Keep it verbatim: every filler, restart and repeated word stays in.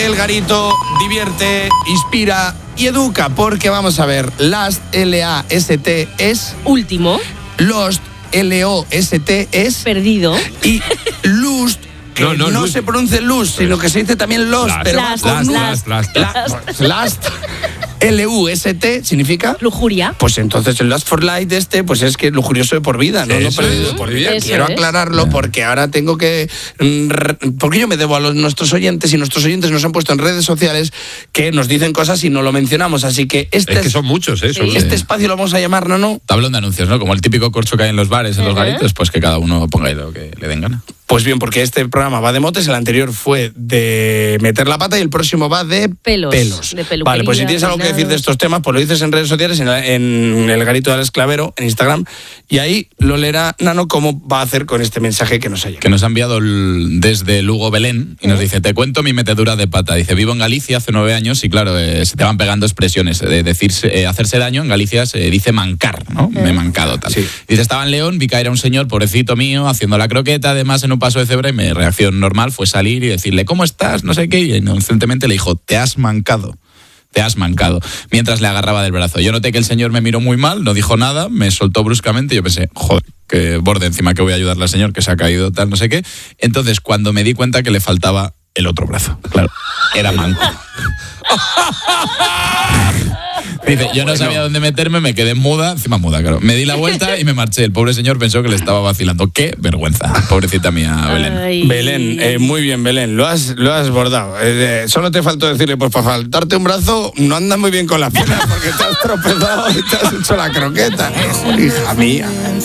El Garito divierte, inspira y educa, porque vamos a ver, Last, L A S T es... Último. Lost, L O S T es... Perdido. Y Lust, que no, no, no luz. se pronuncia luz, sino que se dice también Lost, last, pero last, con last, last, last, last, last. L U S T significa... Lujuria. Pues entonces el Lust for Light este, pues es que lujurioso de por vida, no, no perdido de por vida. Eso Quiero es. aclararlo porque ahora tengo que... Porque yo me debo a los, nuestros oyentes y nuestros oyentes nos han puesto en redes sociales que nos dicen cosas y no lo mencionamos, así que este... Es que son muchos, ¿eh? Sí. Este espacio lo vamos a llamar, ¿no? no? Tablón de anuncios, ¿no? Como el típico corcho que hay en los bares, en los Uh-huh. garitos, pues que cada uno ponga ahí lo que le den gana. Pues bien, porque este programa va de motes, el anterior fue de meter la pata y el próximo va de Pelos, pelos. de peluquería, Vale, pues si tienes algo que decir de estos temas, pues lo dices en redes sociales, en, la, en el Garito del Esclavero, en Instagram, y ahí lo leerá Nano cómo va a hacer con este mensaje que nos ha llegado. Que nos ha enviado el, desde Lugo Belén y nos dice, te cuento mi metedura de pata. Dice, vivo en Galicia hace nueve años y claro, eh, se te van pegando expresiones. De decirse, eh, hacerse daño en Galicia se dice mancar, ¿no? Me he mancado, tal. Sí. Dice, estaba en León, vi caer a un señor, pobrecito mío, haciendo la croqueta, además en un paso de cebra, y mi reacción normal fue salir y decirle, ¿cómo estás? No sé qué, y inocentemente le dijo, te has mancado. Te has mancado, mientras le agarraba del brazo. Yo noté que el señor me miró muy mal, no dijo nada, me soltó bruscamente y yo pensé, joder, que borde encima que voy a ayudarle al señor, que se ha caído, tal, no sé qué. Entonces, cuando me di cuenta que le faltaba el otro brazo, claro, era manco. Dice, yo no sabía dónde meterme, me quedé muda, encima muda, claro. Me di la vuelta y me marché. El pobre señor pensó que le estaba vacilando. ¡Qué vergüenza! Pobrecita mía, Belén. Ay. Belén, eh, muy bien, Belén, lo has, lo has bordado. Eh, eh, solo te faltó decirle, pues para faltarte un brazo, no andas muy bien con las piernas porque te has tropezado y te has hecho la croqueta. Hija mía.